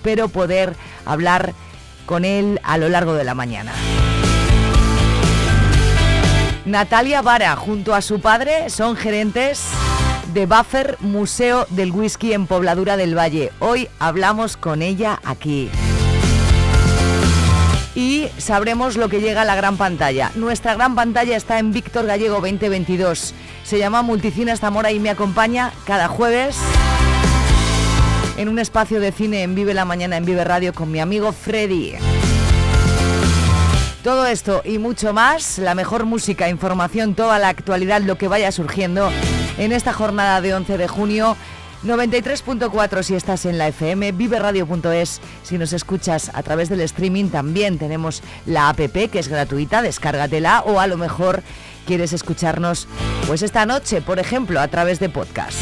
espero poder hablar con él a lo largo de la mañana. Natalia Vara, junto a su padre, son gerentes de Buffer, Museo del Whisky en Pobladura del Valle. Hoy hablamos con ella aquí. Y sabremos lo que llega a la gran pantalla. Nuestra gran pantalla está en Víctor Gallego 2022. Se llama Multicinas Zamora y me acompaña cada jueves en un espacio de cine en Vive la Mañana en Vive Radio con mi amigo Freddy. Todo esto y mucho más, la mejor música, información, toda la actualidad, lo que vaya surgiendo en esta jornada de 11 de junio, 93.4 si estás en la FM, viveradio.es si nos escuchas a través del streaming. También tenemos la app que es gratuita, descárgatela, o a lo mejor quieres escucharnos pues esta noche, por ejemplo, a través de podcast.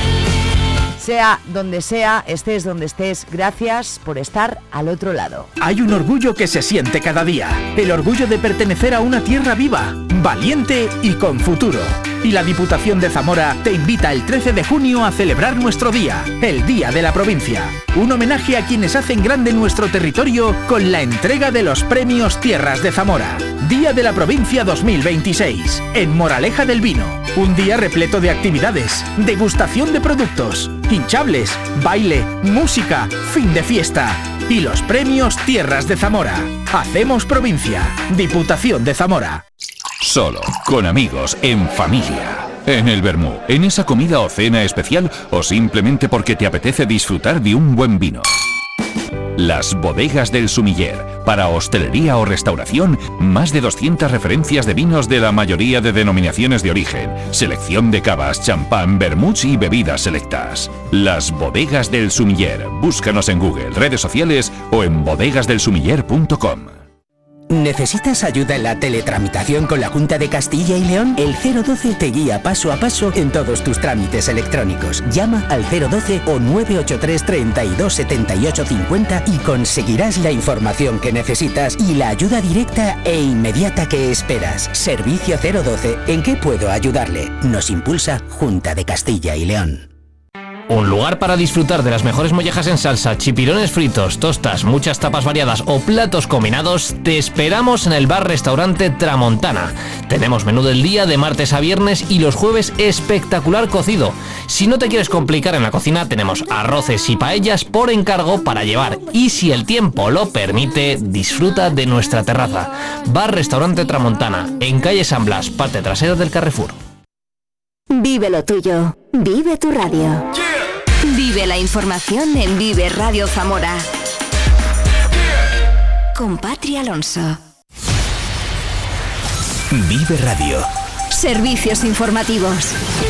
Sea donde sea, estés donde estés, gracias por estar al otro lado. Hay un orgullo que se siente cada día, el orgullo de pertenecer a una tierra viva, valiente y con futuro. Y la Diputación de Zamora te invita el 13 de junio a celebrar nuestro día, el Día de la Provincia. Un homenaje a quienes hacen grande nuestro territorio con la entrega de los premios Tierras de Zamora. Día de la Provincia 2026, en Moraleja del Vino. Un día repleto de actividades, degustación de productos, hinchables, baile, música, fin de fiesta. Y los premios Tierras de Zamora. Hacemos provincia. Diputación de Zamora. Solo, con amigos, en familia. En el vermú, en esa comida o cena especial o simplemente porque te apetece disfrutar de un buen vino. Las bodegas del Sumiller. Para hostelería o restauración, más de 200 referencias de vinos de la mayoría de denominaciones de origen. Selección de cavas, champán, vermuts y bebidas selectas. Las bodegas del Sumiller. Búscanos en Google, redes sociales o en bodegasdelsumiller.com. ¿Necesitas ayuda en la teletramitación con la Junta de Castilla y León? El 012 te guía paso a paso en todos tus trámites electrónicos. Llama al 012 o 983 32 78 50 y conseguirás la información que necesitas y la ayuda directa e inmediata que esperas. Servicio 012. ¿En qué puedo ayudarle? Nos impulsa Junta de Castilla y León. Un lugar para disfrutar de las mejores mollejas en salsa, chipirones fritos, tostas, muchas tapas variadas o platos combinados. Te esperamos en el bar-restaurante Tramontana. Tenemos menú del día de martes a viernes y los jueves espectacular cocido. Si no te quieres complicar en la cocina, tenemos arroces y paellas por encargo para llevar. Y si el tiempo lo permite, disfruta de nuestra terraza. Bar-restaurante Tramontana, en calle San Blas, parte trasera del Carrefour. Vive lo tuyo. Vive tu radio. Vive la información en Vive Radio Zamora. Con Patri Alonso. Vive Radio. Servicios informativos.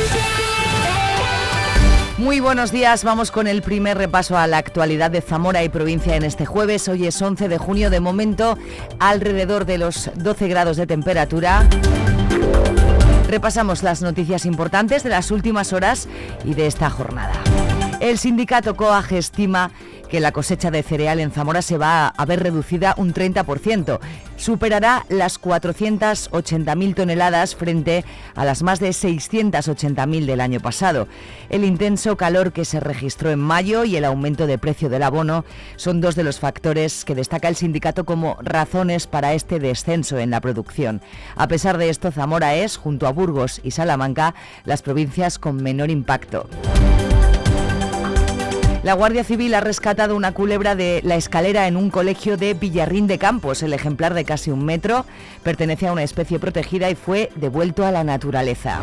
Muy buenos días, vamos con el primer repaso a la actualidad de Zamora y provincia en este jueves. Hoy es 11 de junio, de momento alrededor de los 12 grados de temperatura. Repasamos las noticias importantes de las últimas horas y de esta jornada. El sindicato COAG estima que la cosecha de cereal en Zamora se va a ver reducida un 30%. Superará las 480.000 toneladas frente a las más de 680.000 del año pasado. El intenso calor que se registró en mayo y el aumento de precio del abono son dos de los factores que destaca el sindicato como razones para este descenso en la producción. A pesar de esto, Zamora es, junto a Burgos y Salamanca, las provincias con menor impacto. La Guardia Civil ha rescatado una culebra de la escalera en un colegio de Villarrín de Campos. El ejemplar de casi 1 metro pertenece a una especie protegida y fue devuelto a la naturaleza.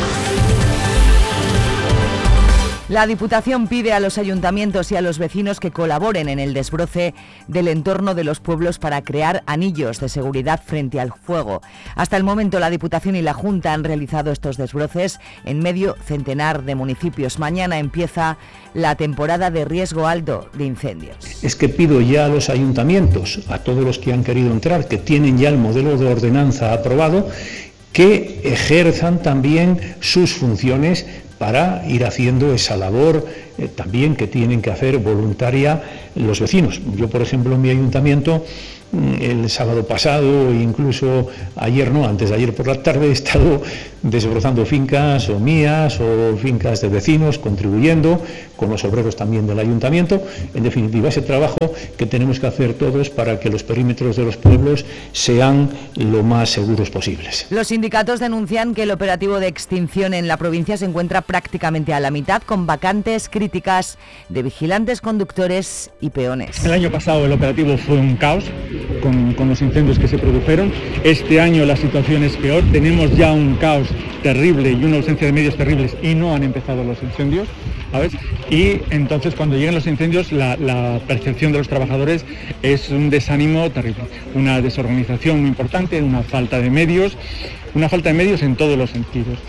La Diputación pide a los ayuntamientos y a los vecinos que colaboren en el desbroce del entorno de los pueblos para crear anillos de seguridad frente al fuego. Hasta el momento la Diputación y la Junta han realizado estos desbroces en medio centenar de municipios. Mañana empieza la temporada de riesgo alto de incendios. Es que pido ya a los ayuntamientos, a todos los que han querido entrar, que tienen ya el modelo de ordenanza aprobado, que ejerzan también sus funciones para ir haciendo esa labor también que tienen que hacer voluntaria los vecinos. Yo, por ejemplo, en mi ayuntamiento el sábado pasado, incluso ayer no, antes de ayer por la tarde he estado desbrozando fincas o mías o fincas de vecinos, contribuyendo con los obreros también del ayuntamiento. En definitiva, ese trabajo que tenemos que hacer todos para que los perímetros de los pueblos sean lo más seguros posibles. Los sindicatos denuncian que el operativo de extinción en la provincia se encuentra prácticamente a la mitad, con vacantes críticas de vigilantes, conductores y peones. El año pasado el operativo fue un caos con los incendios que se produjeron. Este año la situación es peor, tenemos ya un caos terrible y una ausencia de medios terribles y no han empezado los incendios, ¿sabes? Y entonces cuando llegan los incendios la percepción de los trabajadores es un desánimo terrible, una desorganización muy importante, una falta de medios en todos los sentidos.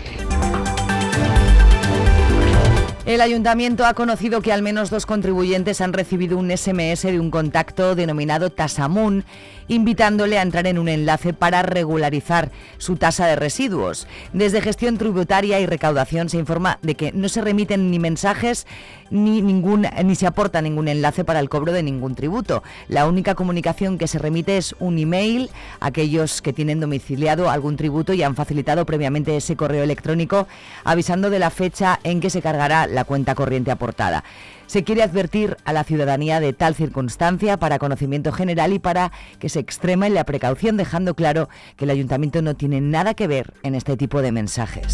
El ayuntamiento ha conocido que al menos 2 contribuyentes han recibido un SMS de un contacto denominado Tasamun, invitándole a entrar en un enlace para regularizar su tasa de residuos. Desde Gestión Tributaria y Recaudación se informa de que no se remiten ni mensajes ni se aporta ningún enlace para el cobro de ningún tributo. La única comunicación que se remite es un email a aquellos que tienen domiciliado algún tributo y han facilitado previamente ese correo electrónico avisando de la fecha en que se cargará la cuenta corriente aportada. Se quiere advertir a la ciudadanía de tal circunstancia para conocimiento general y para que se extreme la precaución, dejando claro que el ayuntamiento no tiene nada que ver en este tipo de mensajes.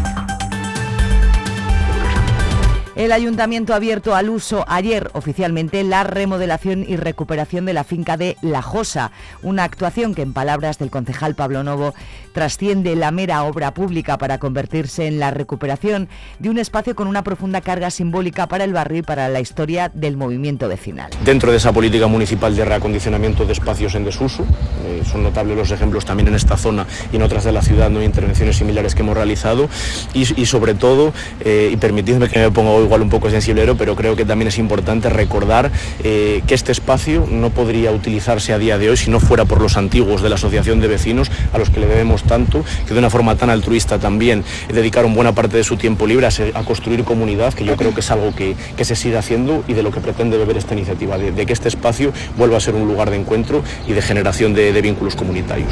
El ayuntamiento ha abierto al uso ayer oficialmente la remodelación y recuperación de la finca de La Josa, una actuación que, en palabras del concejal Pablo Novo, trasciende la mera obra pública para convertirse en la recuperación de un espacio con una profunda carga simbólica para el barrio y para la historia del movimiento vecinal. Dentro de esa política municipal de reacondicionamiento de espacios en desuso, son notables los ejemplos también en esta zona y en otras de la ciudad, no hay intervenciones similares que hemos realizado y sobre todo, y permitidme que me ponga hoy igual un poco sensiblero, pero creo que también es importante recordar que este espacio no podría utilizarse a día de hoy si no fuera por los antiguos de la Asociación de Vecinos, a los que le debemos tanto, que de una forma tan altruista también dedicaron buena parte de su tiempo libre a construir comunidad, que yo creo que es algo que se sigue haciendo y de lo que pretende beber esta iniciativa, de que este espacio vuelva a ser un lugar de encuentro y de generación de vínculos comunitarios.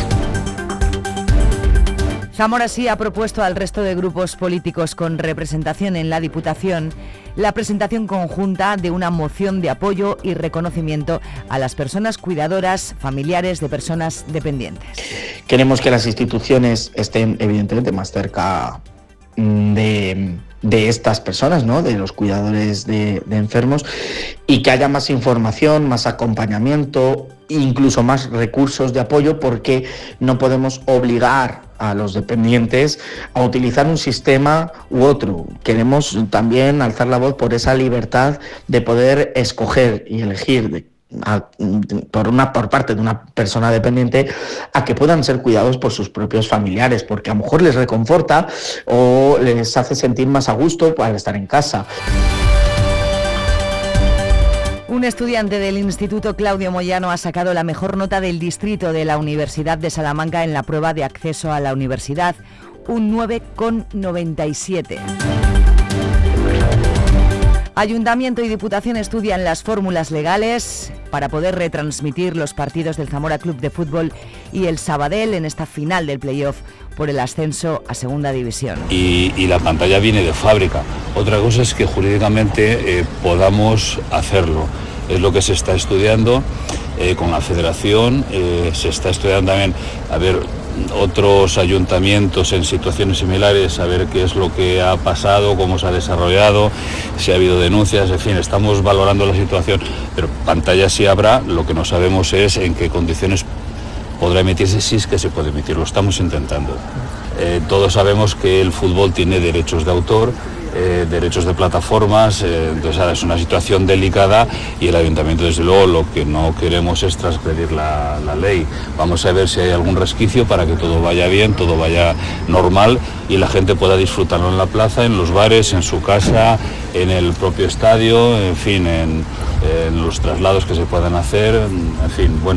Zamora sí ha propuesto al resto de grupos políticos con representación en la Diputación la presentación conjunta de una moción de apoyo y reconocimiento a las personas cuidadoras, familiares de personas dependientes. Queremos que las instituciones estén evidentemente más cerca de estas personas, ¿no?, de los cuidadores de enfermos, y que haya más información, más acompañamiento, incluso más recursos de apoyo, porque no podemos obligar a los dependientes a utilizar un sistema u otro. Queremos también alzar la voz por esa libertad de poder escoger y elegir por parte de una persona dependiente a que puedan ser cuidados por sus propios familiares, porque a lo mejor les reconforta o les hace sentir más a gusto al estar en casa. Un estudiante del Instituto Claudio Moyano ha sacado la mejor nota del distrito de la Universidad de Salamanca en la prueba de acceso a la universidad, un 9,97. Ayuntamiento y Diputación estudian las fórmulas legales para poder retransmitir los partidos del Zamora Club de Fútbol y el Sabadell en esta final del playoff por el ascenso a Segunda División. Y la pantalla viene de fábrica. Otra cosa es que jurídicamente podamos hacerlo. Es lo que se está estudiando con la Federación, se está estudiando también, a ver, otros ayuntamientos en situaciones similares, a ver qué es lo que ha pasado, cómo se ha desarrollado, si ha habido denuncias, en fin, estamos valorando la situación, pero pantalla sí habrá, lo que no sabemos es en qué condiciones podrá emitirse, si es que se puede emitir, lo estamos intentando. Todos sabemos que el fútbol tiene derechos de autor, derechos de plataformas, entonces ahora es una situación delicada y el ayuntamiento desde luego lo que no queremos es transgredir la ley. Vamos a ver si hay algún resquicio para que todo vaya bien, todo vaya normal y la gente pueda disfrutarlo en la plaza, en los bares, en su casa, en el propio estadio, en fin, en los traslados que se puedan hacer, en fin, bueno,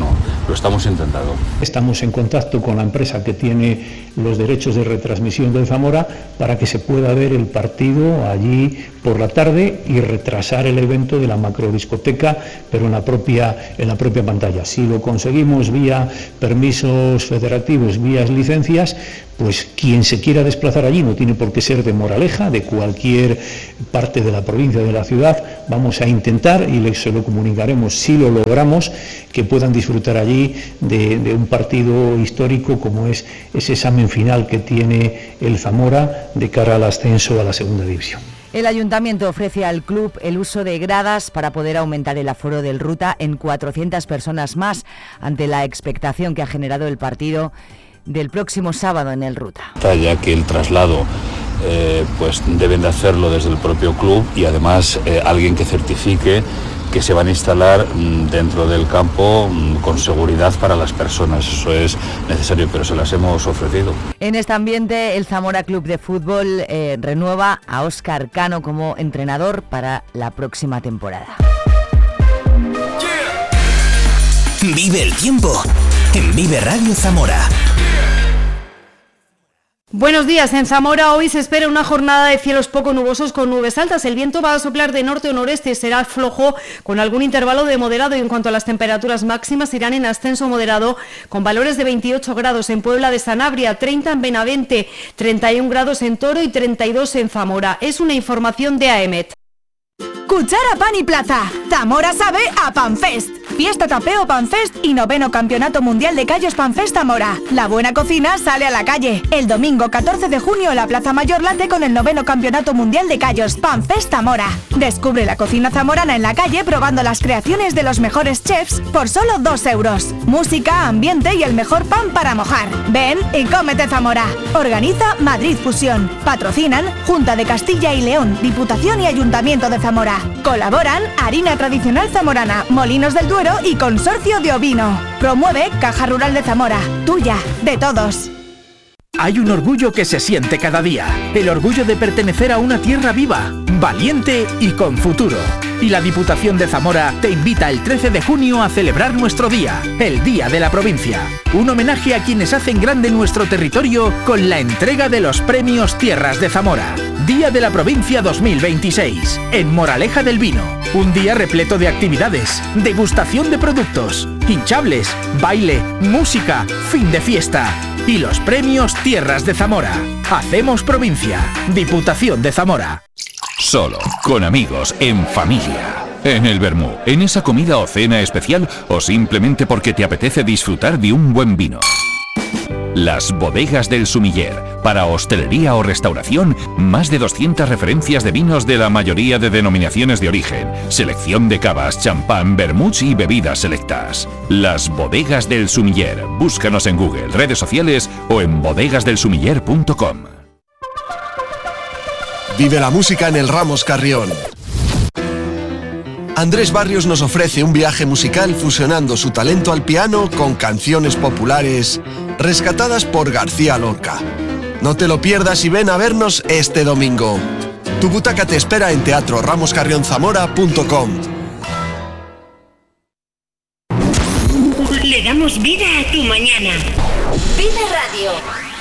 lo estamos intentando. Estamos en contacto con la empresa que tiene los derechos de retransmisión de Zamora para que se pueda ver el partido allí por la tarde y retrasar el evento de la macrodiscoteca, pero en la propia pantalla. Si lo conseguimos vía permisos federativos, vía licencias, pues quien se quiera desplazar allí, no tiene por qué ser de Moraleja, de cualquier parte de la provincia o de la ciudad, vamos a intentar y se lo comunicaremos si lo logramos, que puedan disfrutar allí de un partido histórico como es ese examen final que tiene el Zamora de cara al ascenso a la segunda división. El Ayuntamiento ofrece al club el uso de gradas para poder aumentar el aforo del Ruta en 400 personas más, ante la expectación que ha generado el partido del próximo sábado en el Ruta. Ya que el traslado pues deben de hacerlo desde el propio club y además alguien que certifique que se van a instalar dentro del campo con seguridad para las personas. Eso es necesario, pero se las hemos ofrecido. En este ambiente, el Zamora Club de Fútbol renueva a Óscar Cano como entrenador para la próxima temporada. Vive el tiempo en Vive Radio Zamora. Buenos días, en Zamora hoy se espera una jornada de cielos poco nubosos con nubes altas. El viento va a soplar de norte o noreste, será flojo con algún intervalo de moderado, y en cuanto a las temperaturas máximas irán en ascenso moderado con valores de 28 grados en Puebla de Sanabria, 30 en Benavente, 31 grados en Toro y 32 en Zamora. Es una información de AEMET. Cuchara Pan y Plaza. Zamora sabe a Panfest. Fiesta Tapeo Panfest y 9º Campeonato Mundial de Callos Panfest Zamora. La buena cocina sale a la calle. El domingo 14 de junio la Plaza Mayor late con el 9º Campeonato Mundial de Callos Panfest Zamora. Descubre la cocina zamorana en la calle probando las creaciones de los mejores chefs por solo 2 euros. Música, ambiente y el mejor pan para mojar. Ven y cómete Zamora. Organiza Madrid Fusión. Patrocinan Junta de Castilla y León, Diputación y Ayuntamiento de Zamora. Colaboran Harina Tradicional Zamorana, Molinos del Duero y Consorcio de Ovino. Promueve Caja Rural de Zamora. Tuya, de todos. Hay un orgullo que se siente cada día. El orgullo de pertenecer a una tierra viva, valiente y con futuro. Y la Diputación de Zamora te invita el 13 de junio a celebrar nuestro día, el Día de la Provincia. Un homenaje a quienes hacen grande nuestro territorio con la entrega de los premios Tierras de Zamora. Día de la Provincia 2026, en Moraleja del Vino. Un día repleto de actividades, degustación de productos, hinchables, baile, música, fin de fiesta. Y los premios Tierras de Zamora. Hacemos provincia. Diputación de Zamora. Solo, con amigos, en familia. En el Vermú, en esa comida o cena especial o simplemente porque te apetece disfrutar de un buen vino. Las Bodegas del Sumiller. Para hostelería o restauración, más de 200 referencias de vinos de la mayoría de denominaciones de origen, selección de cavas, champán, vermuts y bebidas selectas. Las Bodegas del Sumiller. Búscanos en Google, redes sociales o en bodegasdelsumiller.com. Vive la música en el Ramos Carrión. Andrés Barrios nos ofrece un viaje musical fusionando su talento al piano con canciones populares rescatadas por García Lorca. No te lo pierdas y ven a vernos este domingo. Tu butaca te espera en teatroramoscarrionzamora.com. Le damos vida a tu mañana. Vive Radio.